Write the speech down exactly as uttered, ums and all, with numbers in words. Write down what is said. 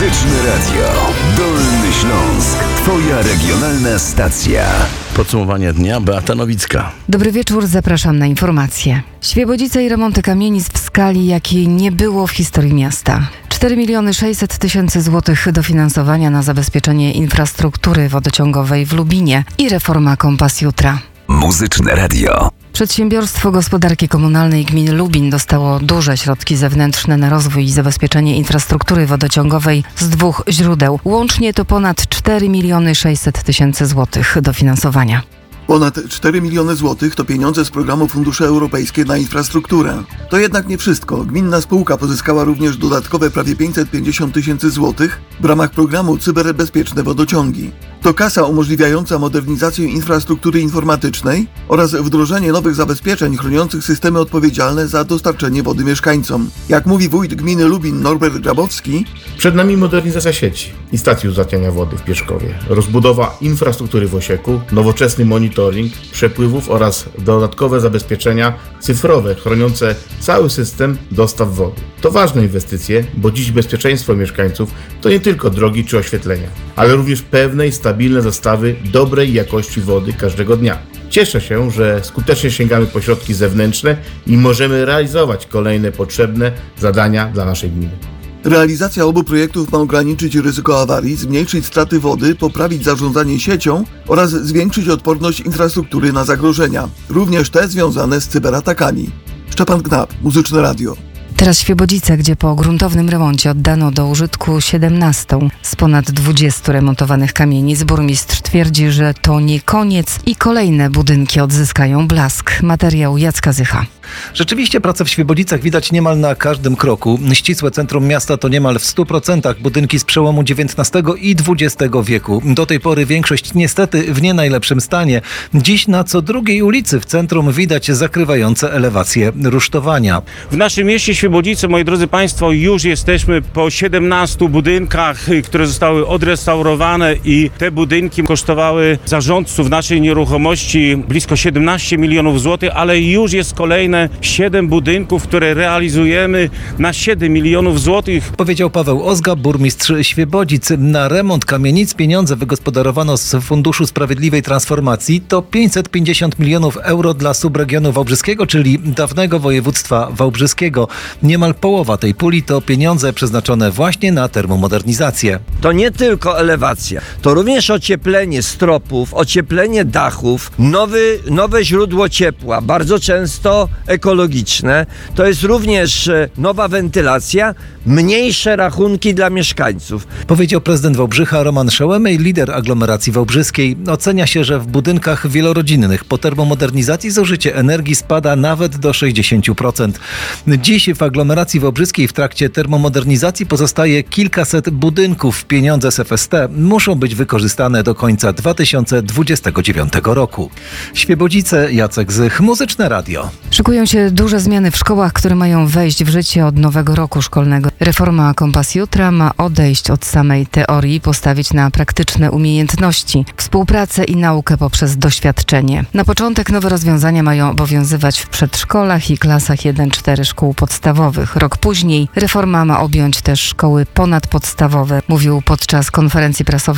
Muzyczne Radio. Dolny Śląsk. Twoja regionalna stacja. Podsumowanie dnia, Beata Nowicka. Dobry wieczór, zapraszam na informacje. Świebodzice i remonty kamienic w skali, jakiej nie było w historii miasta. cztery miliony sześćset tysięcy złotych dofinansowania na zabezpieczenie infrastruktury wodociągowej w Lubinie i reforma Kompas Jutra. Muzyczne Radio. Przedsiębiorstwo Gospodarki Komunalnej Gminy Lubin dostało duże środki zewnętrzne na rozwój i zabezpieczenie infrastruktury wodociągowej z dwóch źródeł. Łącznie to ponad cztery miliony sześćset tysięcy złotych dofinansowania. Ponad cztery miliony złotych to pieniądze z programu Fundusze Europejskie na infrastrukturę. To jednak nie wszystko. Gminna spółka pozyskała również dodatkowe prawie pięćset pięćdziesiąt tysięcy złotych w ramach programu Cyberbezpieczne Wodociągi. To kasa umożliwiająca modernizację infrastruktury informatycznej oraz wdrożenie nowych zabezpieczeń chroniących systemy odpowiedzialne za dostarczenie wody mieszkańcom. Jak mówi wójt gminy Lubin Norbert Grabowski, przed nami modernizacja sieci i stacji uzdatniania wody w Pieszkowie, rozbudowa infrastruktury w Osieku, nowoczesny monitoring przepływów oraz dodatkowe zabezpieczenia cyfrowe chroniące cały system dostaw wody. To ważne inwestycje, bo dziś bezpieczeństwo mieszkańców to nie tylko drogi czy oświetlenia, ale również pewne i stabilne dostawy dobrej jakości wody każdego dnia. Cieszę się, że skutecznie sięgamy po środki zewnętrzne i możemy realizować kolejne potrzebne zadania dla naszej gminy. Realizacja obu projektów ma ograniczyć ryzyko awarii, zmniejszyć straty wody, poprawić zarządzanie siecią oraz zwiększyć odporność infrastruktury na zagrożenia, również te związane z cyberatakami. Szczepan Knap, Muzyczne Radio. Teraz Świebodzice, gdzie po gruntownym remoncie oddano do użytku siedemnaście z ponad dwudziestu remontowanych kamienic. Burmistrz twierdzi, że to nie koniec i kolejne budynki odzyskają blask. Materiał Jacka Zycha. Rzeczywiście pracę w Świebodzicach widać niemal na każdym kroku. Ścisłe centrum miasta to niemal w stu procentach budynki z przełomu dziewiętnastego i dwudziestego wieku. Do tej pory większość niestety w nie najlepszym stanie. Dziś na co drugiej ulicy w centrum widać zakrywające elewacje rusztowania. W naszym mieście Świebodzice, moi drodzy Państwo, już jesteśmy po siedemnastu budynkach, które zostały odrestaurowane i te budynki kosztowały zarządców naszej nieruchomości blisko siedemnaście milionów złotych, ale już jest kolejne siedem budynków, które realizujemy na siedem milionów złotych. Powiedział Paweł Ozga, burmistrz Świebodzic. Na remont kamienic pieniądze wygospodarowano z Funduszu Sprawiedliwej Transformacji. To pięćset pięćdziesiąt milionów euro dla subregionu wałbrzyskiego, czyli dawnego województwa wałbrzyskiego. Niemal połowa tej puli to pieniądze przeznaczone właśnie na termomodernizację. To nie tylko elewacja, to również ocieplenie stropów, ocieplenie dachów, nowy, nowe źródło ciepła, bardzo często ekologiczne. To jest również nowa wentylacja, mniejsze rachunki dla mieszkańców. Powiedział prezydent Wałbrzycha Roman Szełemej, lider aglomeracji wałbrzyskiej. Ocenia się, że w budynkach wielorodzinnych po termomodernizacji zużycie energii spada nawet do sześćdziesiąt procent. Dziś w aglomeracji wałbrzyskiej w trakcie termomodernizacji pozostaje kilkaset budynków. Pieniądze z F S T muszą być wykorzystane do końca dwa tysiące dwudziestego dziewiątego roku. Świebodzice, Jacek Zych, Muzyczne Radio. Szykują się duże zmiany w szkołach, które mają wejść w życie od nowego roku szkolnego. Reforma Kompas Jutra ma odejść od samej teorii, postawić na praktyczne umiejętności, współpracę i naukę poprzez doświadczenie. Na początek nowe rozwiązania mają obowiązywać w przedszkolach i klasach jeden cztery szkół podstawowych. Rok później reforma ma objąć też szkoły ponadpodstawowe, mówił podczas konferencji prasowej